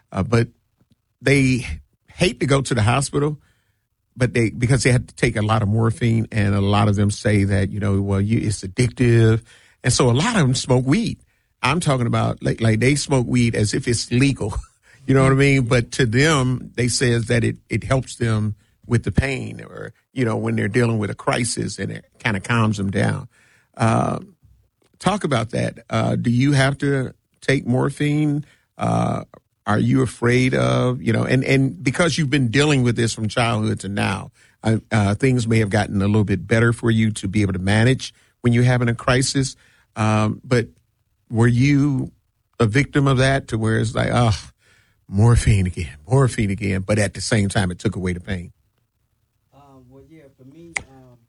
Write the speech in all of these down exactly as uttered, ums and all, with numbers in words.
uh, but they hate to go to the hospital, but they because they have to take a lot of morphine, and a lot of them say that, you know, well, you, it's addictive, and so a lot of them smoke weed. I'm talking about like like they smoke weed as if it's legal, you know what I mean? But to them, they says that it it helps them with the pain, or you know, when they're dealing with a crisis, and it kind of calms them down. Uh, talk about that. Uh, do you have to take morphine? Uh, Are you afraid of, you know, and, and because you've been dealing with this from childhood to now, uh, uh, things may have gotten a little bit better for you to be able to manage when you're having a crisis. Um, but were you a victim of that, to where it's like, oh, morphine again, morphine again, but at the same time, it took away the pain? Um, well, yeah, for me, um,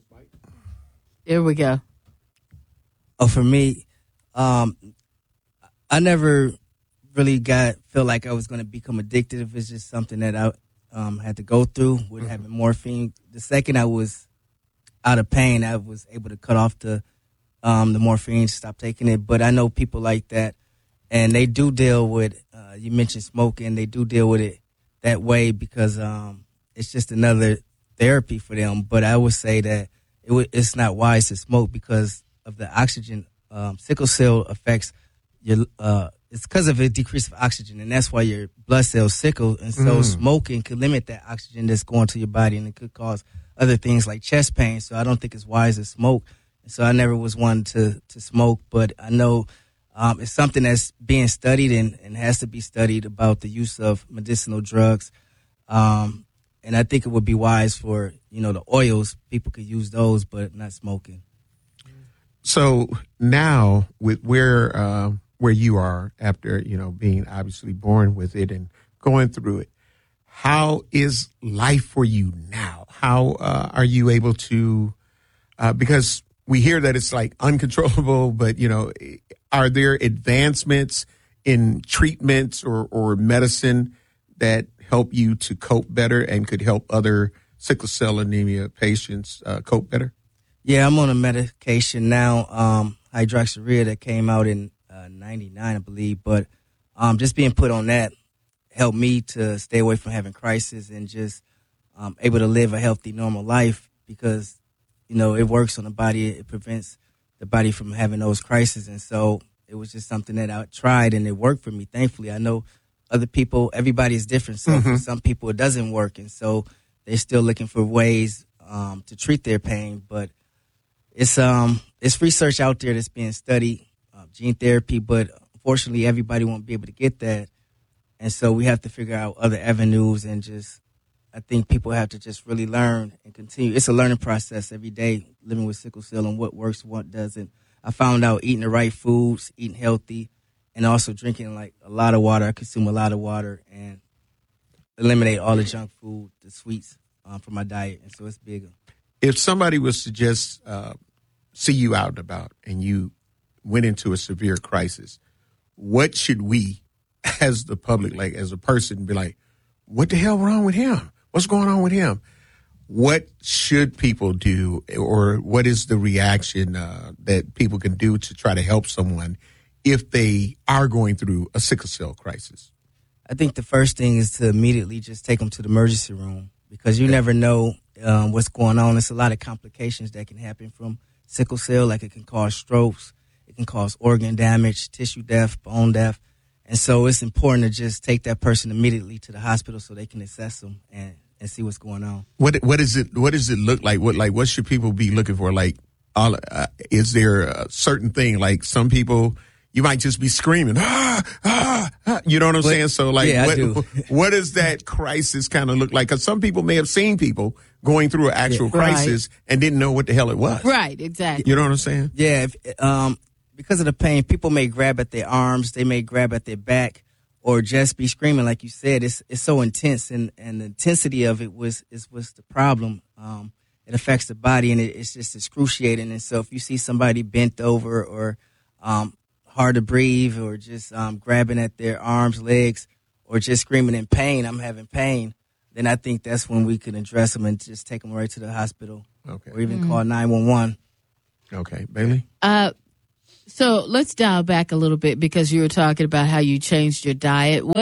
there we go. Oh, for me, um, I never really got feel like I was going to become addicted. If it's just something that I um, had to go through with mm-hmm. having morphine. The second I was out of pain, I was able to cut off the um, the morphine, stop taking it. But I know people like that, and they do deal with. Uh, you mentioned smoking; they do deal with it that way because um, it's just another therapy for them. But I would say that it w- it's not wise to smoke because of the oxygen. Um, sickle cell affects your. Uh, It's because of a decrease of oxygen, and that's why your blood cells sickle. And so mm. smoking could limit that oxygen that's going to your body, and it could cause other things like chest pain. So I don't think it's wise to smoke. And so I never was one to, to smoke, but I know um, it's something that's being studied and, and has to be studied about the use of medicinal drugs. Um, and I think it would be wise for, you know, the oils, people could use those, but not smoking. So now with where... Uh where you are after, you know, being obviously born with it and going through it, how is life for you now? How uh, are you able to, uh, because we hear that it's like uncontrollable, but, you know, are there advancements in treatments or, or medicine that help you to cope better and could help other sickle cell anemia patients uh, cope better? Yeah, I'm on a medication now, um, hydroxyurea, that came out in Uh, ninety-nine, I believe, but um, just being put on that helped me to stay away from having crisis and just um, able to live a healthy, normal life because, you know, it works on the body. It prevents the body from having those crises. And so it was just something that I tried and it worked for me, thankfully. I know other people, everybody is different. So mm-hmm. for some people it doesn't work. And so they're still looking for ways um, to treat their pain. But it's um it's research out there that's being studied. Gene therapy, but unfortunately everybody won't be able to get that. And so we have to figure out other avenues and just, I think people have to just really learn and continue. It's a learning process every day, living with sickle cell and what works, what doesn't. I found out eating the right foods, eating healthy, and also drinking like a lot of water. I consume a lot of water and eliminate all the junk food, the sweets um, from my diet. And so it's bigger. If somebody was to just uh, see you out and about and you went into a severe crisis, what should we, as the public, like as a person, be like, what the hell wrong with him? What's going on with him? What should people do, or what is the reaction uh, that people can do to try to help someone if they are going through a sickle cell crisis? I think the first thing is to immediately just take them to the emergency room because you never know um, what's going on. There's a lot of complications that can happen from sickle cell, like it can cause strokes. It can cause organ damage, tissue death, bone death. And so it's important to just take that person immediately to the hospital so they can assess them and, and see what's going on. What what is it? What does it look like? What like what should people be looking for? Like, all, uh, is there a certain thing? Like some people, you might just be screaming, ah, ah, ah. You know what I'm but, saying? So like, yeah, what I do. what does that crisis kind of look like? Because some people may have seen people going through an actual yeah, crisis right. and didn't know what the hell it was. Right, exactly. You know what I'm saying? Yeah. If, um. Because of the pain, people may grab at their arms, they may grab at their back, or just be screaming, like you said. It's it's so intense, and, and the intensity of it was is was the problem. Um, it affects the body, and it, it's just excruciating. And so if you see somebody bent over or um, hard to breathe, or just um, grabbing at their arms, legs, or just screaming in pain, I'm having pain, then I think that's when we can address them and just take them right to the hospital, okay. or even mm-hmm. call nine one one. Okay, Bailey? Uh. So let's dial back a little bit because you were talking about how you changed your diet. What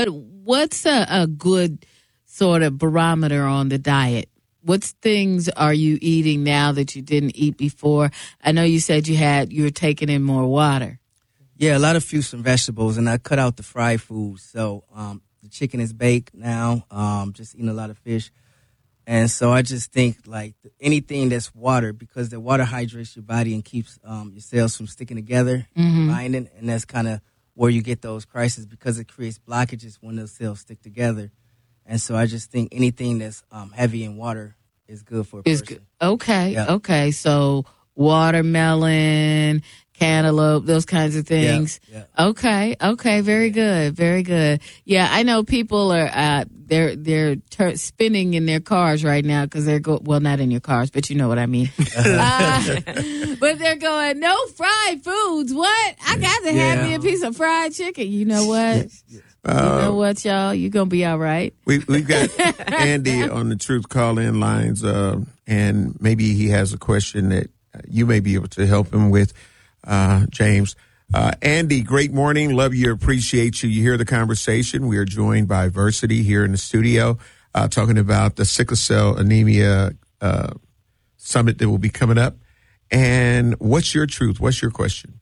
what's a, a good sort of barometer on the diet? What things are you eating now that you didn't eat before? I know you said you had you were taking in more water. Yeah, a lot of fruits and vegetables, and I cut out the fried foods. So um, the chicken is baked now. Um, just eating a lot of fish, and so I just think like anything that's water, because the water hydrates your body and keeps um, your cells from sticking together, Mm-hmm. binding, and that's kind of where you get those crises because it creates blockages when those cells stick together. And so I just think anything that's um, heavy in water is good for a Is person. good. Okay, Yeah. okay. So watermelon, cantaloupe, those kinds of things. Yeah, Okay, okay. Very good, very good. Yeah, I know people are uh, they're they're ter- spinning in their cars right now because they're go well, not in your cars, but you know what I mean. uh, but they're going no fried foods. What? I got to have Yeah. me a piece of fried chicken. You know what? You know what, y'all? You're going to be all right. We, we've got Andy on the Truth Call-In lines, uh, and maybe he has a question that you may be able to help him with, uh, James. Uh, Andy, great morning. Love you. Appreciate you. You hear the conversation. We are joined by Versity here in the studio, uh, talking about the sickle cell anemia uh, summit that will be coming up. And what's your truth? What's your question?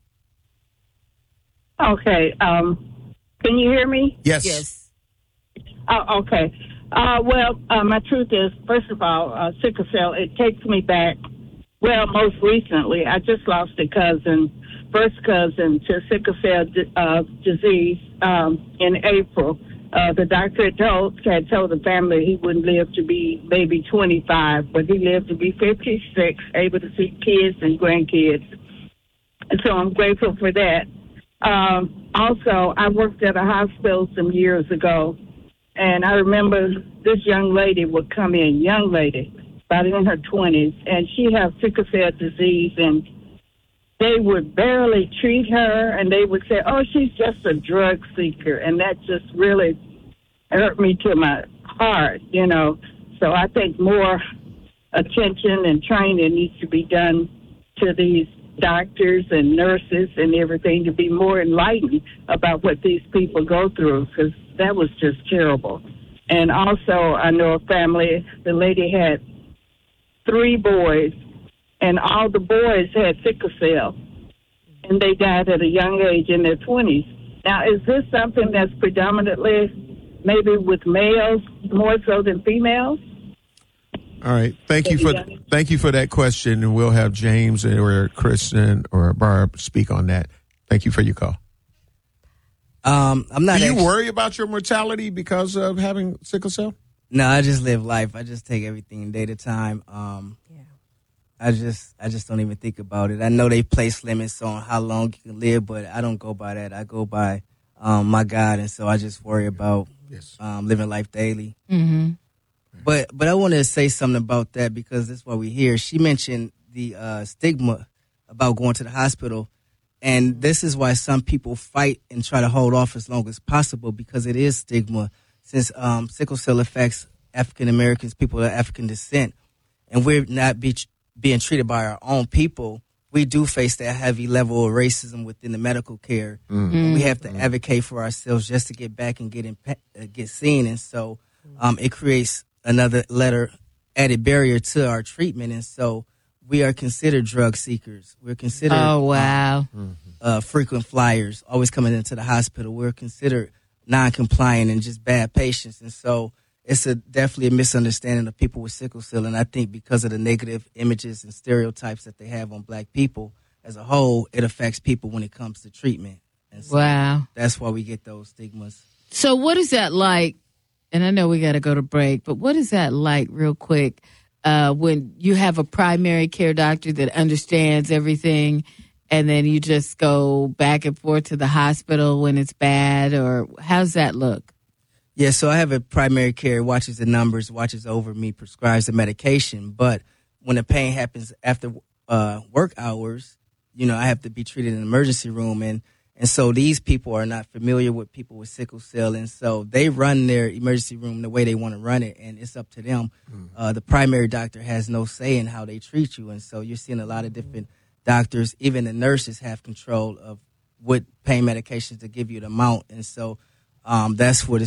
Okay. Um, can you hear me? Yes. Yes. Oh, okay. Uh, well, uh, my truth is, first of all, uh, sickle cell, it takes me back. Well, most recently, I just lost a cousin, first cousin to sickle cell uh, disease um, in April. Uh, the doctor had told, had told the family he wouldn't live to be maybe twenty-five, but he lived to be fifty-six, able to see kids and grandkids. And so I'm grateful for that. Um, also, I worked at a hospital some years ago, and I remember this young lady would come in, young lady, about in her twenties, and she had sickle cell disease, and they would barely treat her, and they would say, oh, she's just a drug seeker, and that just really hurt me to my heart, you know. So I think more attention and training needs to be done to these doctors and nurses and everything to be more enlightened about what these people go through, because that was just terrible. And also, I know a family, the lady had three boys, and all the boys had sickle cell, and they died at a young age in their twenties. Now, is this something that's predominantly maybe with males more so than females? All right. Thank you for thank you for that question, and we'll have James or Kristen or Barb speak on that. Thank you for your call. Um, I'm not. Do you actually, worry about your mortality because of having sickle cell? No, I just live life. I just take everything day to time. Um, yeah. I just, I just don't even think about it. I know they place limits on how long you can live, but I don't go by that. I go by um, my God, and so I just worry about Yes. um, living life daily. Mm-hmm. But but I want to say something about that because that's why we're here. She mentioned the uh, stigma about going to the hospital, and this is why some people fight and try to hold off as long as possible because it is stigma. Since um, sickle cell affects African Americans, people of African descent, and we're not be, being treated by our own people, we do face that heavy level of racism within the medical care. Mm. And we have to advocate for ourselves just to get back and get in, uh, get seen, and so um, it creates another letter added barrier to our treatment, and so we are considered drug seekers. We're considered Oh, wow. um, uh, frequent flyers, always coming into the hospital. We're considered non-compliant and just bad patients, and so it's a definitely a misunderstanding of people with sickle cell. And I think because of the negative images and stereotypes that they have on black people as a whole, it affects people when it comes to treatment. And so Wow. that's why we get those stigmas. So what is that like? And I know we got to go to break, but what is that like real quick uh, when you have a primary care doctor that understands everything and then you just go back and forth to the hospital when it's bad, or how's that look? Yeah, so I have a primary care, watches the numbers, watches over me, prescribes the medication. But when the pain happens after uh, work hours, you know, I have to be treated in an emergency room. And, and so these people are not familiar with people with sickle cell. And so they run their emergency room the way they want to run it, and it's up to them. Mm. Uh, the primary doctor has no say in how they treat you. And so you're seeing a lot of different doctors, even the nurses have control of what pain medications to give you the amount. And so um, that's where the